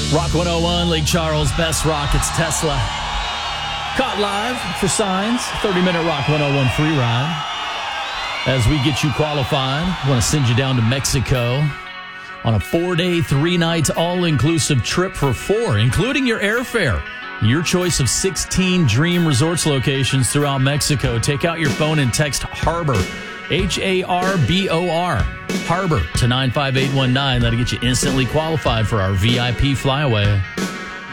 Rock 101, Lake Charles, Best Rock. It's Tesla. Caught live for signs. 30-minute Rock 101 free ride. As we get you qualified, I want to send you down to Mexico on a 4-day, 3-night, all-inclusive trip for 4, including your airfare. Your choice of 16 dream resorts locations throughout Mexico. Take out your phone and text HARBOR, HARBOR, HARBOR to 95819. That'll get you instantly qualified for our VIP flyaway.